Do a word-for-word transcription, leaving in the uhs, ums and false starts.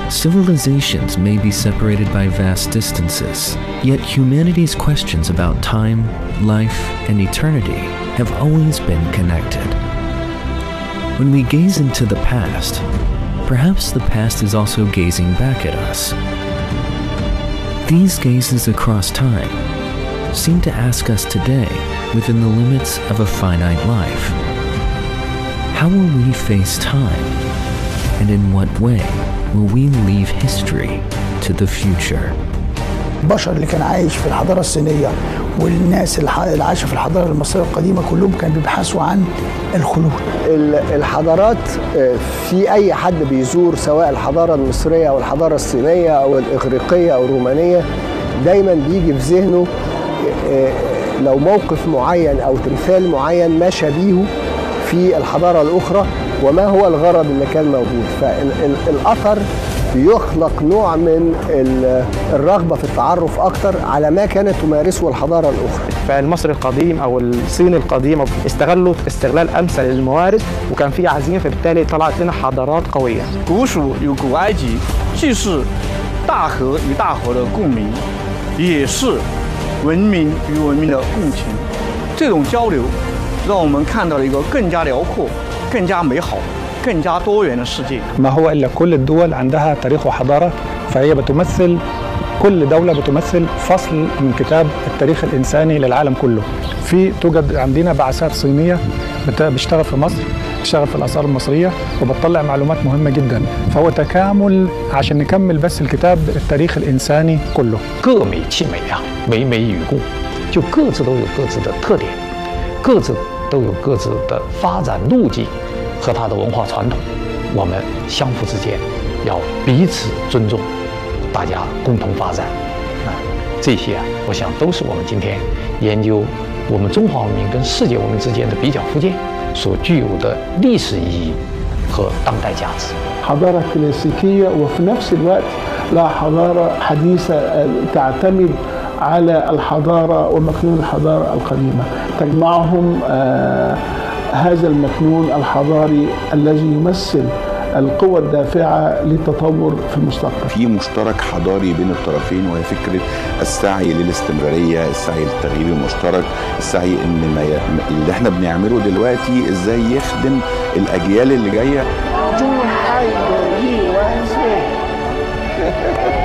Civilizations may be separated by vast distances, yet humanity's questions about time, life, and eternity have always been connected. When we gaze into the past, perhaps the past is also gazing back at us. These gazes across time seem to ask us today, within the limits of a finite life, how will we face time, and in what way will we leave history to the future? البشر اللي كان عايش في الحضارة الصينية والناس اللي عايشة في الحضارة المصرية القديمة كلهم كانوا بيبحثوا عن الخلود. الحضارات في أي حد بيزور سواء الحضارة المصرية أو الحضارة الصينية أو الإغريقية أو الرومانية دايما بيجي في ذهنه لو موقف معين أو تمثال معين ما شبيهه في الحضارة الأخرى وما هو الغرض اللي كان موجود. فالأثر بيخلق نوع من الرغبة في التعرف أكتر على ما كانت تمارسه الحضارة الأخرى. فالمصري القديم أو الصيني القديم استغلوا استغلال أمثل للموارد وكان في عزيمة، فبالتالي طلعت لنا حضارات قوية. 古蜀有古埃及，既是大河与大河的共鸣，也是文明与文明的共情。这种交流，让我们看到了一个更加辽阔、更加美好、更加多元的世界。 ما هو إلا كل الدول عندها تاريخ وحضارة، فهي بتمثل كل دولة بتمثل فصل من كتاب التاريخ الإنساني للعالم كله. في توجد عندنا بعثات صينية بتشتغل في مصر، بتشتغل في الآثار المصرية وبتطلع معلومات مهمة جدا، فهو تكامل عشان نكمل بس الكتاب التاريخ الإنساني كله. 各美其美啊，美美与共，就各自都有各自的特点，各自都有各自的发展路径和它的文化传统。我们相互之间要彼此尊重，大家共同发展。啊，这些啊，我想都是我们今天研究我们中华文明跟世界文明之间的比较附件所具有的历史意义和当代价值。 حضارة كلاسيكية وفي نفس الوقت لا حضارة حديثة تعتمد على الحضارة ومكنون الحضارة القديمة، تجمعهم آه هذا المكنون الحضاري الذي يمثل القوة الدافعة للتطور في المستقبل. في مشترك حضاري بين الطرفين وهي فكرة السعي للاستمرارية، السعي للتغيير المشترك، السعي ان ما ي... اللي احنا بنعمله دلوقتي ازاي يخدم الاجيال اللي جايه.